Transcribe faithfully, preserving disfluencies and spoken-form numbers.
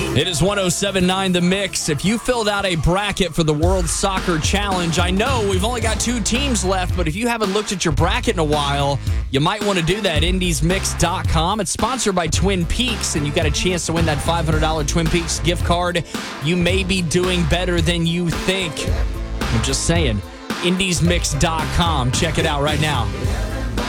It is one oh seven point nine The Mix. If you filled out a bracket for the World Soccer Challenge, I know we've only got two teams left, but if you haven't looked at your bracket in a while, you might want to do that. indies mix dot com. It's sponsored by Twin Peaks, and you got a chance to win that five hundred dollars Twin Peaks gift card. You may be doing better than you think. I'm just saying. indies mix dot com. Check it out right now.